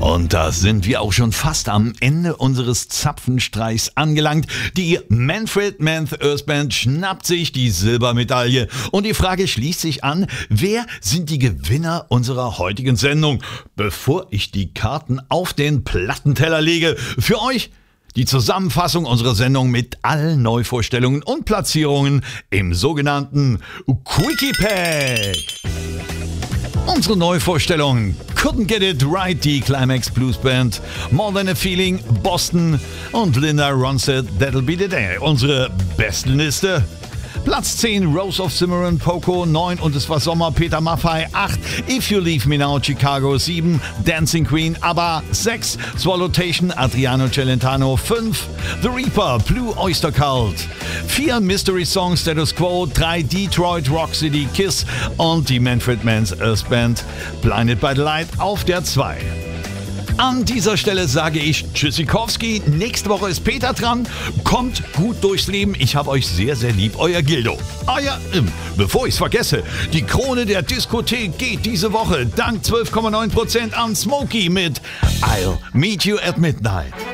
Und da sind wir auch schon fast am Ende unseres Zapfenstreichs angelangt. Die Manfred Mann Earth Band schnappt sich die Silbermedaille. Und die Frage schließt sich an, wer sind die Gewinner unserer heutigen Sendung? Bevor ich die Karten auf den Plattenteller lege, für euch die Zusammenfassung unserer Sendung mit allen Neuvorstellungen und Platzierungen im sogenannten Quickie Pack. Unsere Neuvorstellungen: Couldn't Get It Right, die Climax Blues Band, More Than a Feeling, Boston und Linda Ronstadt, That'll Be the Day. Unsere Bestenliste: Platz 10 Rose of Cimarron, Poco, 9 Und es war Sommer, Peter Maffay, 8 If You Leave Me Now, Chicago, 7 Dancing Queen, ABBA, 6 Swallowtation, Adriano Celentano, 5 The Reaper, Blue Oyster Cult, 4 Mystery Song, Status Quo, 3 Detroit Rock City, Kiss und die Manfred Mann's Earth Band, Blinded by the Light auf der 2. An dieser Stelle sage ich Tschüssikowski. Nächste Woche ist Peter dran. Kommt gut durchs Leben. Ich habe euch sehr, sehr lieb. Euer Gildo. Bevor ich es vergesse, die Krone der Diskothek geht diese Woche dank 12,9% an Smokey mit I'll Meet You at Midnight.